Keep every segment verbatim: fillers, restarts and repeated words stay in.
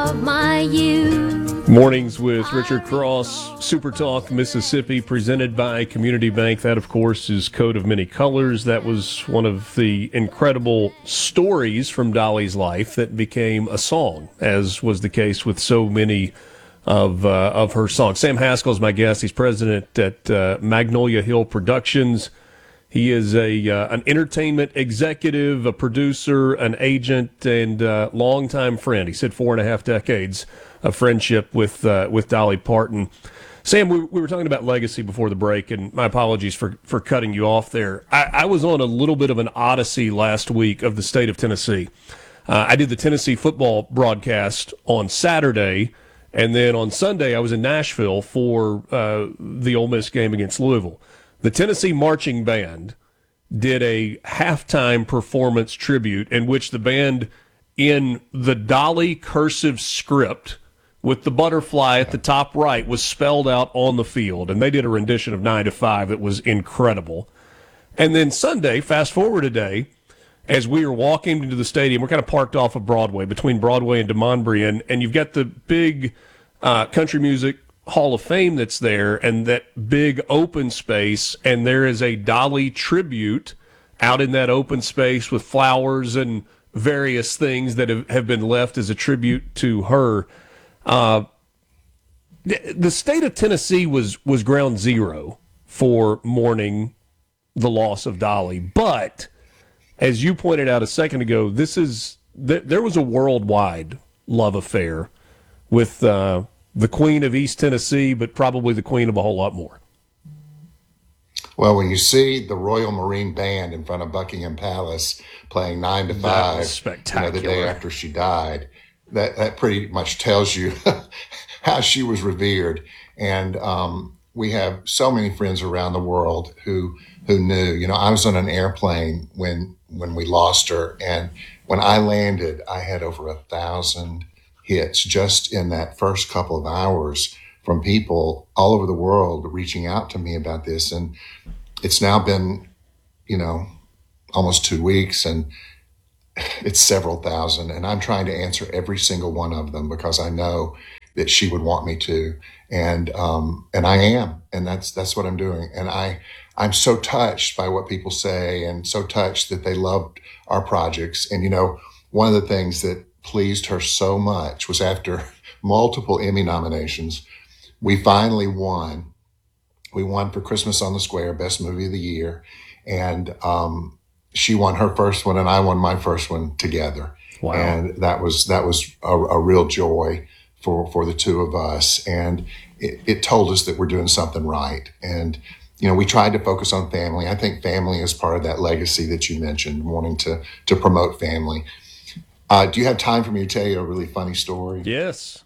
of my youth. Mornings with Richard Cross, Super Talk Mississippi, presented by Community Bank. That, of course, is Coat of Many Colors. That was one of the incredible stories from Dolly's life that became a song, as was the case with so many of uh, of her songs. Sam Haskell is my guest. He's president at uh, Magnolia Hill Productions. He is a uh, an entertainment executive, a producer, an agent, and uh, longtime friend. He said four and a half decades of friendship with uh, with Dolly Parton. Sam, we, we were talking about legacy before the break, and my apologies for, for cutting you off there. I, I was on a little bit of an odyssey last week of the state of Tennessee. Uh, I did the Tennessee football broadcast on Saturday, and then on Sunday I was in Nashville for uh, the Ole Miss game against Louisville. The Tennessee Marching Band did a halftime performance tribute in which the band, in the Dolly cursive script with the butterfly at the top right, was spelled out on the field. And they did a rendition of nine to five that was incredible. And then Sunday, fast forward a day, as we were walking into the stadium, we're kind of parked off of Broadway, between Broadway and DeMonbreun, and, and you've got the big uh, country music Hall of Fame that's there, and that big open space, and there is a Dolly tribute out in that open space with flowers and various things that have, have been left as a tribute to her. Uh, the state of Tennessee was, was ground zero for mourning the loss of Dolly, but as you pointed out a second ago, this is th- there was a worldwide love affair with uh, the Queen of East Tennessee, but probably the Queen of a whole lot more. Well, when you see the Royal Marine Band in front of Buckingham Palace playing nine to five, spectacular. You know, the day after she died, that, that pretty much tells you how she was revered. And um, we have so many friends around the world who who knew. You know, I was on an airplane when when we lost her, and when I landed, I had over a thousand hits just in that first couple of hours from people all over the world reaching out to me about this. And it's now been, you know, almost two weeks and it's several thousand. And I'm trying to answer every single one of them because I know that she would want me to. And, um, and I am, and that's, that's what I'm doing. And I, I'm so touched by what people say and so touched that they loved our projects. And, you know, one of the things that pleased her so much was after multiple Emmy nominations, we finally won. We won for Christmas on the Square, Best Movie of the Year. And um, she won her first one and I won my first one together. Wow. And that was that was a, a real joy for, for the two of us. And it, it told us that we're doing something right. And, you know, we tried to focus on family. I think family is part of that legacy that you mentioned, wanting to to promote family. Uh, do you have time for me to tell you a really funny story? Yes.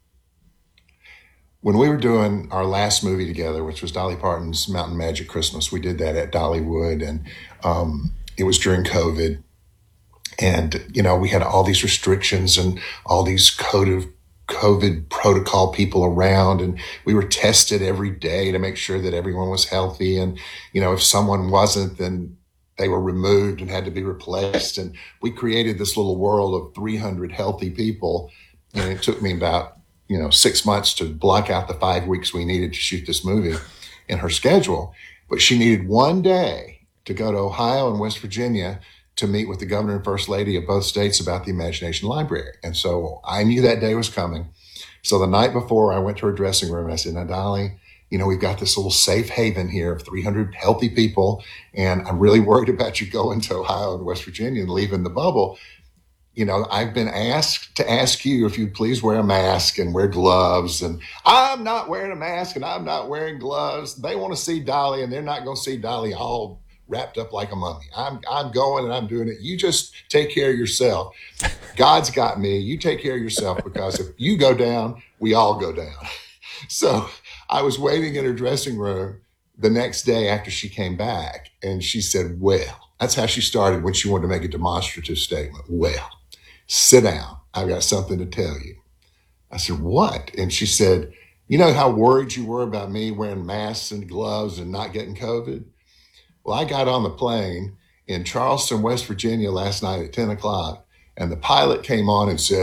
When we were doing our last movie together, which was Dolly Parton's Mountain Magic Christmas, we did that at Dollywood, and um, it was during COVID. And, you know, we had all these restrictions and all these code of COVID protocol people around, and we were tested every day to make sure that everyone was healthy. And, you know, if someone wasn't, then they were removed and had to be replaced. And we created this little world of three hundred healthy people. And it took me about, you know, six months to block out the five weeks we needed to shoot this movie in her schedule. But she needed one day to go to Ohio and West Virginia to meet with the governor and first lady of both states about the Imagination Library. And so I knew that day was coming. So the night before, I went to her dressing room and I said, now, Dolly, you know, we've got this little safe haven here of three hundred healthy people, and I'm really worried about you going to Ohio and West Virginia and leaving the bubble. You know, I've been asked to ask you if you'd please wear a mask and wear gloves, and I'm not wearing a mask and I'm not wearing gloves. They want to see Dolly, and they're not going to see Dolly all wrapped up like a mummy. I'm I'm going and I'm doing it. You just take care of yourself. God's got me. You take care of yourself, because if you go down, we all go down. So I was waiting in her dressing room the next day after she came back, and she said, well, that's how she started when she wanted to make a demonstrative statement. Well, sit down. I've got something to tell you. I said, what? And she said, you know how worried you were about me wearing masks and gloves and not getting COVID? Well, I got on the plane in Charleston, West Virginia last night at ten o'clock, and the pilot came on and said,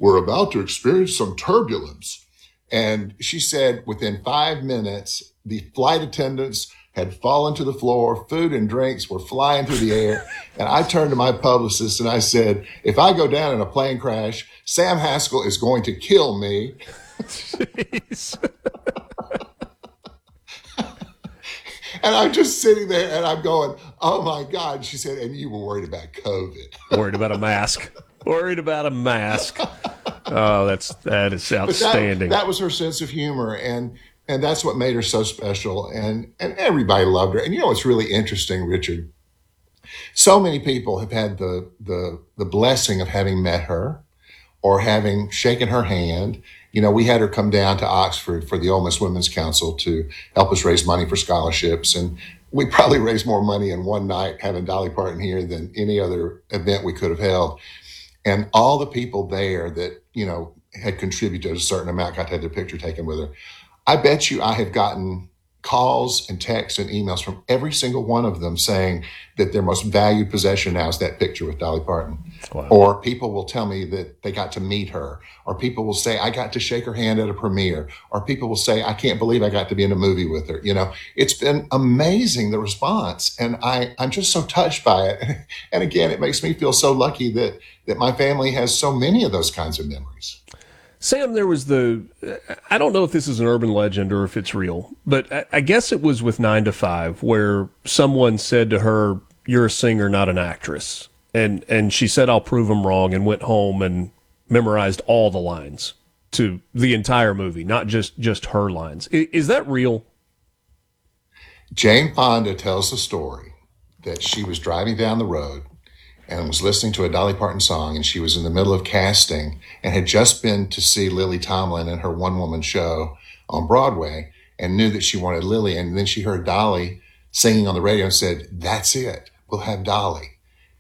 we're about to experience some turbulence. And she said within five minutes, the flight attendants had fallen to the floor, food and drinks were flying through the air. And I turned to my publicist and I said, if I go down in a plane crash, Sam Haskell is going to kill me. Jeez. And I'm just sitting there and I'm going, oh my God. She said, and you were worried about COVID. Worried about a mask. Worried about a mask. Oh, that's, that is outstanding. That, that was her sense of humor. And, and that's what made her so special. And, and everybody loved her. And you know, what's really interesting, Richard, so many people have had the, the, the blessing of having met her or having shaken her hand. You know, we had her come down to Oxford for the Ole Miss Women's Council to help us raise money for scholarships. And we probably raised more money in one night having Dolly Parton here than any other event we could have held. And all the people there that, you know, had contributed a certain amount got to have their picture taken with her. I bet you I have gotten calls and texts and emails from every single one of them saying that their most valued possession now is that picture with Dolly Parton. Wow. Or people will tell me that they got to meet her, or people will say, I got to shake her hand at a premiere, or people will say, I can't believe I got to be in a movie with her. You know, it's been amazing, the response. And I, I'm just so touched by it. And again, it makes me feel so lucky that, that my family has so many of those kinds of memories. Sam, there was the, I don't know if this is an urban legend or if it's real, but I, I guess it was with Nine to Five where someone said to her, you're a singer, not an actress. And, and she said, I'll prove them wrong, and went home and memorized all the lines to the entire movie, not just, just her lines. Is, is that real? Jane Fonda tells the story that she was driving down the road and was listening to a Dolly Parton song, and she was in the middle of casting and had just been to see Lily Tomlin in her one-woman show on Broadway and knew that she wanted Lily. And then she heard Dolly singing on the radio and said, that's it, we'll have Dolly.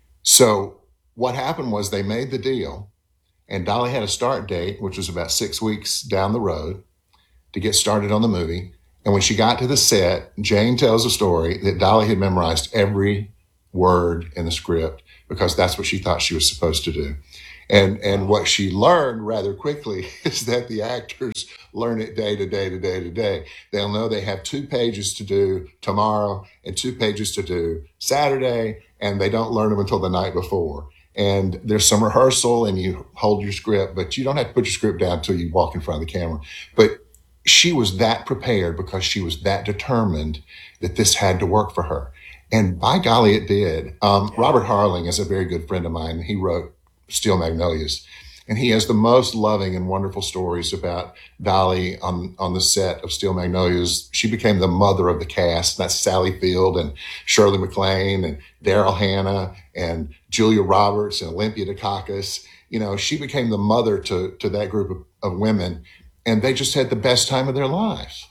So what happened was they made the deal, and Dolly had a start date, which was about six weeks down the road to get started on the movie. And when she got to the set, Jane tells a story that Dolly had memorized every word in the script, because that's what she thought she was supposed to do. And and what she learned rather quickly is that the actors learn it day to day to day to day. They'll know they have two pages to do tomorrow and two pages to do Saturday, and they don't learn them until the night before. And there's some rehearsal and you hold your script, but you don't have to put your script down until you walk in front of the camera. But she was that prepared because she was that determined that this had to work for her. And by golly, it did. Um, Robert Harling is a very good friend of mine. He wrote Steel Magnolias, and he has the most loving and wonderful stories about Dolly on, on the set of Steel Magnolias. She became the mother of the cast. That's Sally Field and Shirley MacLaine and Daryl Hannah and Julia Roberts and Olympia Dukakis. You know, she became the mother to, to that group of, of women, and they just had the best time of their lives.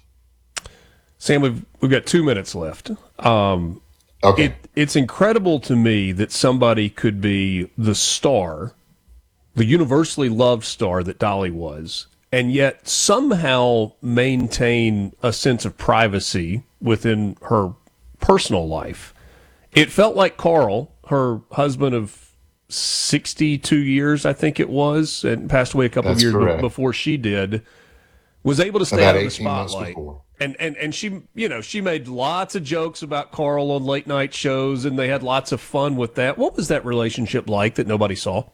Sam, we've, we've got two minutes left. Um, Okay. It, it's incredible to me that somebody could be the star, the universally loved star that Dolly was, and yet somehow maintain a sense of privacy within her personal life. It felt like Carl, her husband of sixty-two years, I think it was, and passed away a couple That's of years correct. before she did, was able to stay About out of the eighteen months spotlight. before. And, and and she, you know, she made lots of jokes about Carl on late night shows, and they had lots of fun with that. What was that relationship like that nobody saw?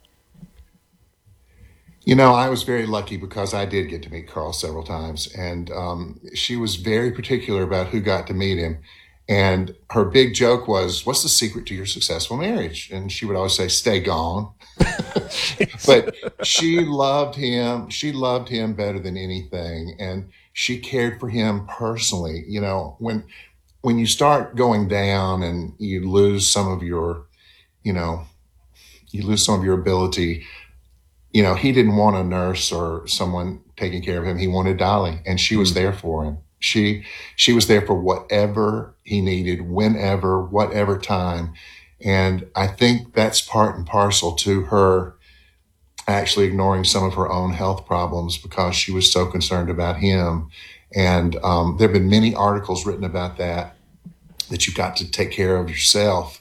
You know, I was very lucky because I did get to meet Carl several times, and um, she was very particular about who got to meet him. And her big joke was, what's the secret to your successful marriage? And she would always say, stay gone. But she loved him. She loved him better than anything. And she cared for him personally. You know, when, when you start going down and you lose some of your, you know, you lose some of your ability, you know, he didn't want a nurse or someone taking care of him. He wanted Dolly, and she was there for him. She, she was there for whatever he needed, whenever, whatever time. And I think that's part and parcel to her actually ignoring some of her own health problems because she was so concerned about him. And um, there have been many articles written about that, that you've got to take care of yourself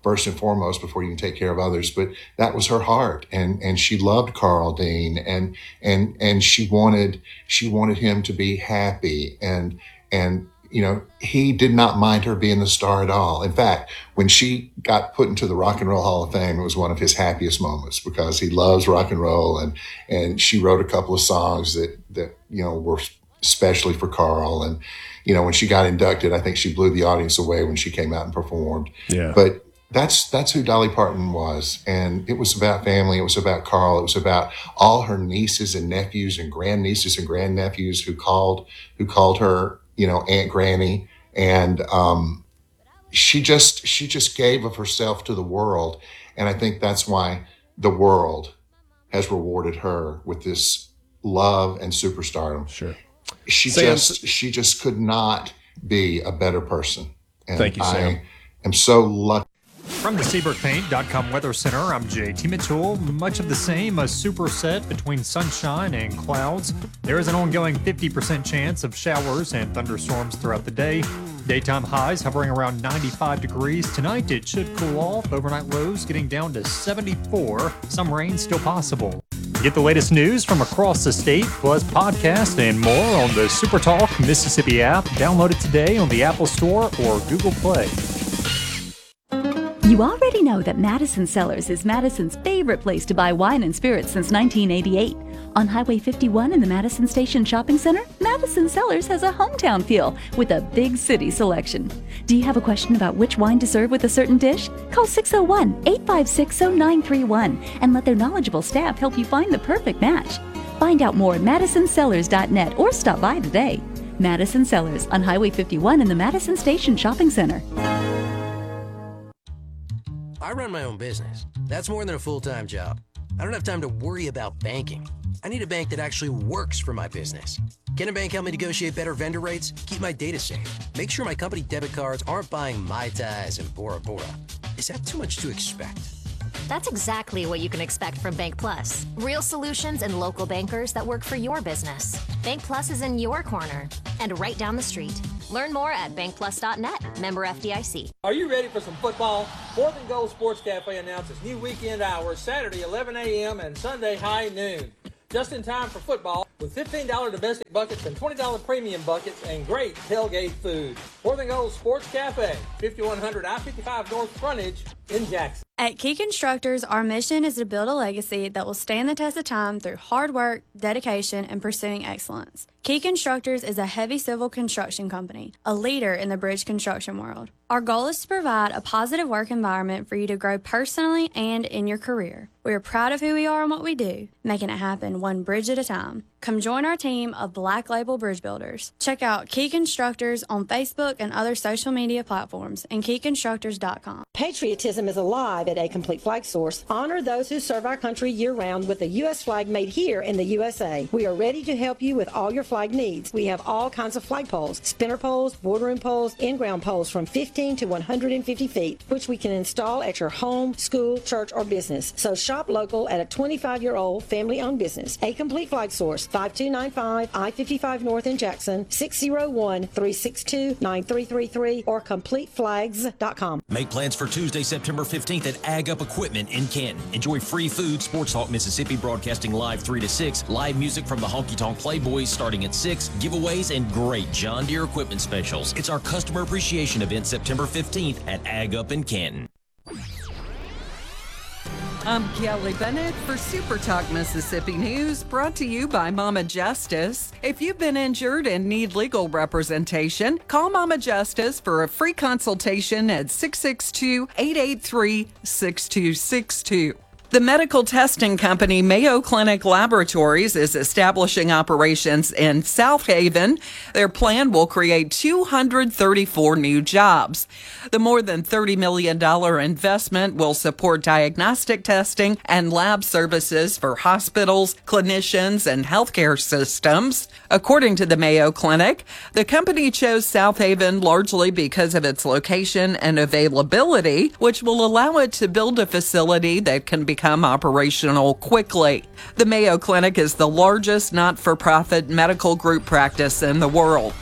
first and foremost before you can take care of others. But that was her heart. And, and she loved Carl Dean, and, and, and she wanted, she wanted him to be happy. And, and, you know, he did not mind her being the star at all. In fact, when she got put into the Rock and Roll Hall of Fame, it was one of his happiest moments because he loves rock and roll. And, and she wrote a couple of songs that, that, you know, were especially for Carl. And, you know, when she got inducted, I think she blew the audience away when she came out and performed. Yeah. But that's that's who Dolly Parton was. And it was about family. It was about Carl. It was about all her nieces and nephews and grandnieces and grandnephews who called who called her, you know, Aunt Granny. And um, she just she just gave of herself to the world. And I think that's why the world has rewarded her with this love and superstardom. Sure. She Sam, just she just could not be a better person. And thank you, Sam. I am so lucky. From the Seabrook Paint dot com Weather Center, I'm J T Mitchell. Much of the same, a superset between sunshine and clouds. There is an ongoing fifty percent chance of showers and thunderstorms throughout the day. Daytime highs hovering around ninety-five degrees. Tonight it should cool off. Overnight lows getting down to seventy-four. Some rain still possible. Get the latest news from across the state, plus podcasts and more on the SuperTalk Mississippi app. Download it today on the Apple Store or Google Play. You already know that Madison Cellars is Madison's favorite place to buy wine and spirits since nineteen eighty-eight. On Highway fifty-one in the Madison Station Shopping Center, Madison Cellars has a hometown feel with a big city selection. Do you have a question about which wine to serve with a certain dish? Call six oh one, eight five six, oh nine three one and let their knowledgeable staff help you find the perfect match. Find out more at madison cellars dot net or stop by today. Madison Cellars on Highway fifty-one in the Madison Station Shopping Center. I run my own business. That's more than a full-time job. I don't have time to worry about banking. I need a bank that actually works for my business. Can a bank help me negotiate better vendor rates, keep my data safe, make sure my company debit cards aren't buying Mai Tais and Bora Bora? Is that too much to expect? That's exactly what you can expect from Bank Plus. Real solutions and local bankers that work for your business. Bank Plus is in your corner and right down the street. Learn more at bank plus dot net. Member F D I C. Are you ready for some football? Fourth and Goal Sports Cafe announces new weekend hours, Saturday eleven a.m. and Sunday high noon. Just in time for football with fifteen dollars domestic buckets and twenty dollars premium buckets and great tailgate food. Fourth and Goal Sports Cafe, fifty-one hundred I fifty-five North Frontage in Jackson. At Key Constructors, our mission is to build a legacy that will stand the test of time through hard work, dedication, and pursuing excellence. Key Constructors is a heavy civil construction company, a leader in the bridge construction world. Our goal is to provide a positive work environment for you to grow personally and in your career. We are proud of who we are and what we do, making it happen one bridge at a time. Come join our team of Black Label Bridge Builders. Check out Key Constructors on Facebook and other social media platforms and key constructors dot com. Patriotism is alive at A Complete Flag Source. Honor those who serve our country year-round with a U S flag made here in the U S A. We are ready to help you with all your flag needs. We have all kinds of flag poles, spinner poles, bordering poles, in-ground poles from fifteen to one hundred fifty feet, which we can install at your home, school, church, or business. So shop local at a twenty-five-year-old family-owned business. A Complete Flag Source, five two nine five I fifty-five North in Jackson, six oh one, three six two, nine three three three, or complete flags dot com. Make plans for Tuesday, September fifteenth at Ag Up Equipment in Canton. Enjoy free food, Sports Talk Mississippi broadcasting live three to six, live music from the Honky Tonk Playboys starting at six, giveaways, and great John Deere equipment specials. It's our customer appreciation event September fifteenth at Ag Up in Canton. I'm Kelly Bennett for Super Talk Mississippi News, brought to you by Mama Justice. If you've been injured and need legal representation, call Mama Justice for a free consultation at six six two, eight eight three, six two six two. The medical testing company Mayo Clinic Laboratories is establishing operations in South Haven. Their plan will create two hundred thirty-four new jobs. The more than thirty million dollars investment will support diagnostic testing and lab services for hospitals, clinicians, and healthcare systems. According to the Mayo Clinic, the company chose South Haven largely because of its location and availability, which will allow it to build a facility that can become operational quickly. The Mayo Clinic is the largest not-for-profit medical group practice in the world.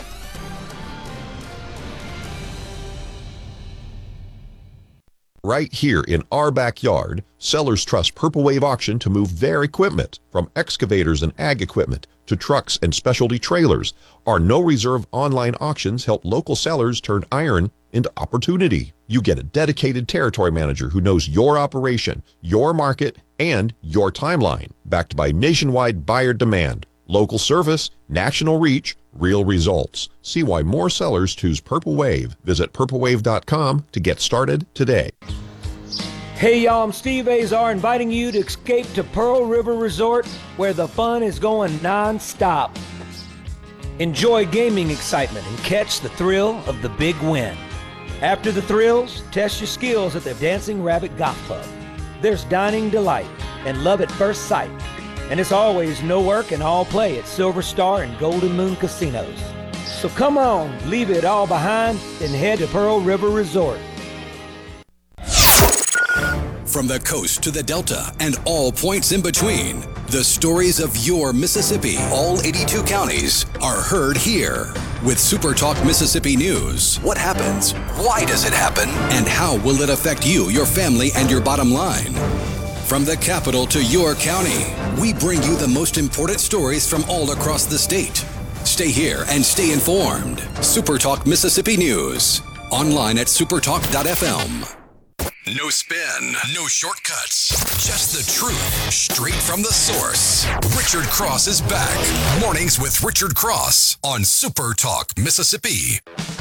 right here in our backyard, sellers trust Purple Wave Auction to move their equipment, from excavators and ag equipment to trucks and specialty trailers. Our no-reserve online auctions help local sellers turn iron into opportunity. You get a dedicated territory manager who knows your operation, your market, and your timeline, backed by nationwide buyer demand, local service, national reach, real results. See why more sellers choose Purple Wave. Visit purple wave dot com to get started today. Hey y'all, I'm Steve Azar, inviting you to escape to Pearl River Resort, where the fun is going non-stop. Enjoy gaming excitement and catch the thrill of the big win. After the thrills, test your skills at the Dancing Rabbit Golf Club. There's dining delight and love at first sight. And it's always no work and all play at Silver Star and Golden Moon Casinos. So come on, leave it all behind and head to Pearl River Resort. From the coast to the Delta and all points in between, the stories of your Mississippi, all eighty-two counties, are heard here. With Super Talk Mississippi News. What happens? Why does it happen? And how will it affect you, your family, and your bottom line? From the capital to your county, we bring you the most important stories from all across the state. Stay here and stay informed. Super Talk Mississippi News. Online at supertalk dot f m. No spin, no shortcuts, just the truth, straight from the source. Richard Cross is back. Mornings with Richard Cross on Super Talk Mississippi.